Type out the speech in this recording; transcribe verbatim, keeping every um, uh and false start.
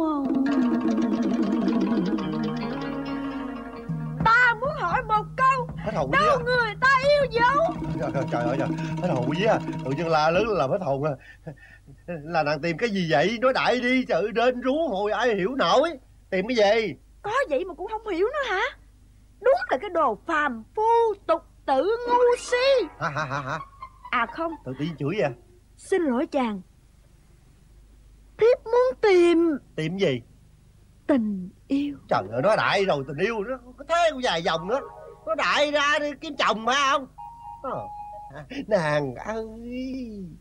mộng. Ta muốn hỏi một câu. Hết hồn đâu gì người ta yêu dấu? Trời, trời, trời ơi trời. Hết hồn gì á. Tự nhiên la lớn là hết hồn à. Là nàng tìm cái gì vậy? Nói đại đi. Trời ơi, đến rú hồi ai hiểu nổi. Tìm cái gì? Có vậy mà cũng không hiểu nữa hả? Đúng là cái đồ phàm phu tục tử ngu si. Hả hả hả hả? À không, Tự tiên chửi vậy? xin lỗi chàng. Thiếp muốn tìm Tìm gì? tình yêu. Trời ơi, nói đại rồi tình yêu nó có thế cũng dài dòng nữa. Nó đại ra đi kiếm chồng phải không? Ờ, nàng ơi.